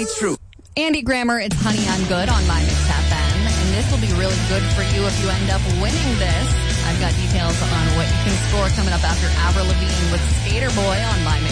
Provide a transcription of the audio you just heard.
It's true. Andy Grammer, it's Honey I'm Good on My Mix FM. And this will be really good for you if you end up winning this. I've got details on what you can score coming up after Avril Lavigne with Skater Boy on My Mix